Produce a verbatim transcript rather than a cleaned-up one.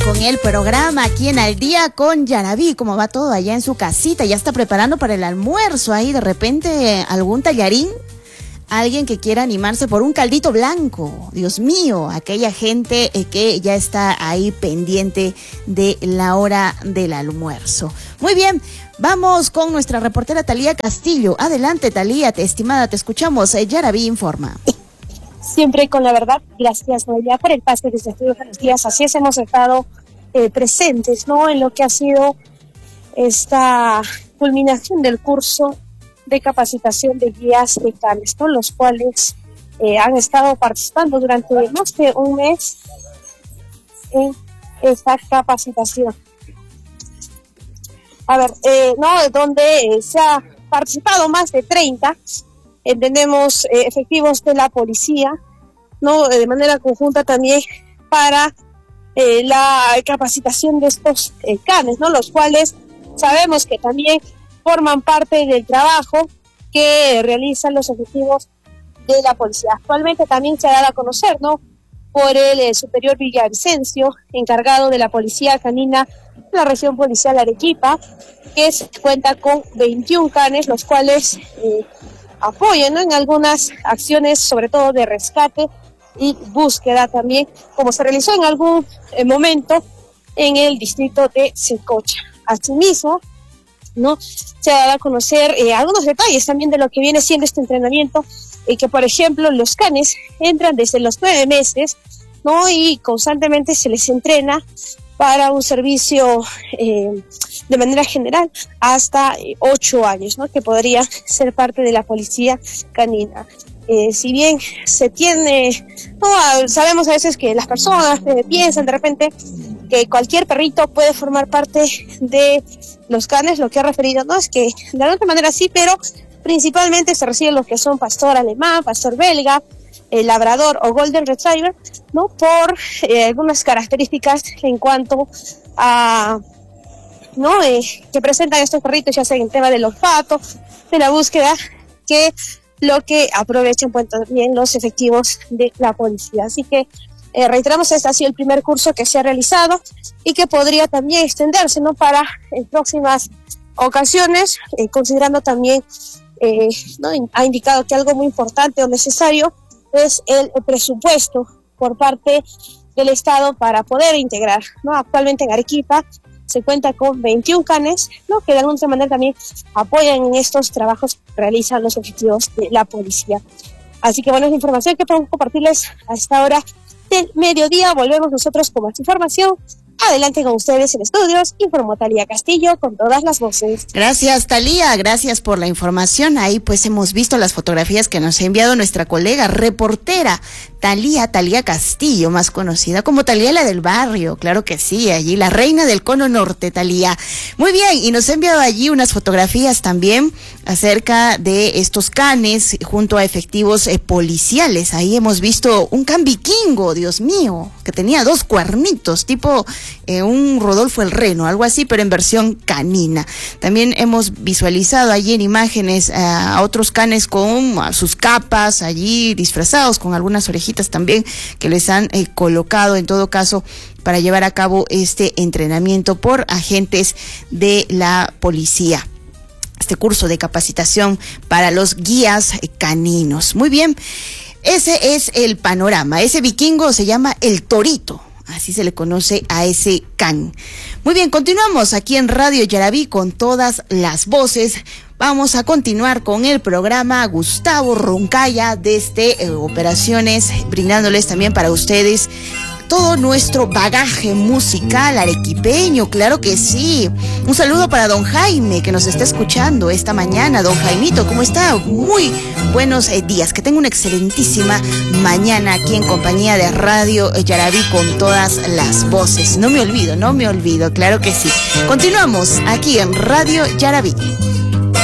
con el programa aquí en Al Día con Yaraví. ¿Cómo va todo allá en su casita? ¿Ya está preparando para el almuerzo ahí de repente algún tallarín? Alguien que quiera animarse por un caldito blanco. Dios mío, aquella gente que ya está ahí pendiente de la hora del almuerzo. Muy bien, vamos con nuestra reportera Talía Castillo. Adelante, Talía, te, estimada, te escuchamos. Yaraví informa. Siempre con la verdad. Gracias, Noelia, por el pase de estos buenos días. Así es, hemos estado eh, presentes, ¿no?, en lo que ha sido esta culminación del curso de capacitación de guías de canes, ¿no?, los cuales eh, han estado participando durante más de un mes en esta capacitación. A ver, eh, ¿no?, donde eh, se ha participado más de treinta, entendemos, eh, efectivos de la policía, ¿no?, de manera conjunta también para eh, la capacitación de estos eh, canes, ¿no?, los cuales sabemos que también forman parte del trabajo que realizan los efectivos de la policía. Actualmente también se ha dado a conocer, ¿no?, por el eh, superior Villavicencio, encargado de la policía canina de la región policial Arequipa, que se cuenta con veintiún canes, los cuales eh, apoyan, ¿no?, en algunas acciones, sobre todo de rescate y búsqueda también, como se realizó en algún eh, momento en el distrito de Secocha. Asimismo, ¿no?, se ha dado a conocer eh, algunos detalles también de lo que viene siendo este entrenamiento, eh, que por ejemplo los canes entran desde los nueve meses, ¿no?, y constantemente se les entrena para un servicio eh, de manera general hasta eh, ocho años, ¿no?, que podría ser parte de la policía canina. Eh, si bien se tiene, no, sabemos a veces que las personas eh, piensan de repente que cualquier perrito puede formar parte de los canes, lo que ha referido, no es que de alguna manera sí, pero principalmente se reciben los que son pastor alemán, pastor belga, eh, labrador o golden retriever, ¿no?, por eh, algunas características en cuanto a, ¿no?, eh, que presentan estos perritos, ya sea en el tema del olfato, de la búsqueda, que lo que aprovechan pues también los efectivos de la policía. Así que eh, reiteramos, este ha sido el primer curso que se ha realizado y que podría también extenderse, ¿no?, para en próximas ocasiones, eh, considerando también, eh, ¿no?, ha indicado que algo muy importante o necesario es el presupuesto por parte del Estado para poder integrar, ¿no? Actualmente en Arequipa se cuenta con veintiún canes, ¿no?, que de alguna manera también apoyan en estos trabajos que realizan los efectivos de la policía. Así que bueno, es la información que podemos compartirles a esta hora del mediodía. Volvemos nosotros con más información. Adelante con ustedes en estudios, informó Talía Castillo con todas las voces. Gracias, Talía, gracias por la información. Ahí pues hemos visto las fotografías que nos ha enviado nuestra colega reportera Talía, Talía Castillo, más conocida como Talía la del barrio, claro que sí, allí la reina del cono norte, Talía. Muy bien, y nos ha enviado allí unas fotografías también acerca de estos canes junto a efectivos eh, policiales. Ahí hemos visto un can vikingo, Dios mío, que tenía dos cuernitos, tipo eh, un Rodolfo el Reno, algo así, pero en versión canina. También hemos visualizado allí en imágenes eh, a otros canes con a sus capas allí disfrazados, con algunas orejitas también que les han eh, colocado en todo caso para llevar a cabo este entrenamiento por agentes de la policía. Este curso de capacitación para los guías caninos. Muy bien, ese es el panorama. Ese vikingo se llama el Torito, así se le conoce a ese can. Muy bien, continuamos aquí en Radio Yaraví con todas las voces. Vamos a continuar con el programa Gustavo Roncaya desde eh, Operaciones, brindándoles también para ustedes todo nuestro bagaje musical arequipeño, claro que sí. Un saludo para don Jaime, que nos está escuchando esta mañana. Don Jaimito, ¿cómo está? Muy buenos eh, días, que tenga una excelentísima mañana aquí en compañía de Radio Yaraví con todas las voces. No me olvido, no me olvido, claro que sí. Continuamos aquí en Radio Yaraví.